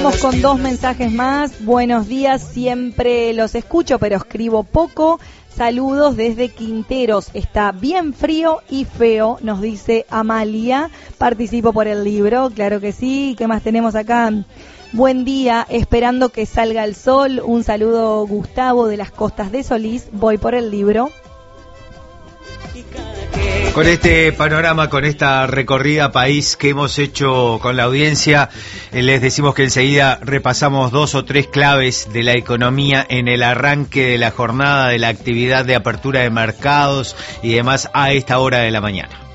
Vamos con 2 mensajes más. Buenos días, siempre los escucho, pero escribo poco. Saludos desde Quinteros. Está bien frío y feo, nos dice Amalia. Participo por el libro, claro que sí. ¿Qué más tenemos acá? Buen día, esperando que salga el sol. Un saludo, Gustavo, de las Costas de Solís. Voy por el libro. Con este panorama, con esta recorrida país que hemos hecho con la audiencia, les decimos que enseguida repasamos 2 o 3 claves de la economía en el arranque de la jornada de la actividad de apertura de mercados y demás a esta hora de la mañana.